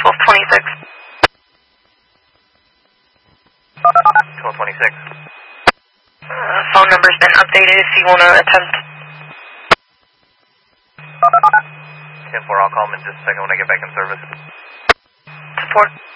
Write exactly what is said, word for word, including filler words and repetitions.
twelve twenty-six. twelve twenty-six. Uh, phone number's been updated if you want to attempt. ten four, I'll call him in just a second when I get back in service. Support.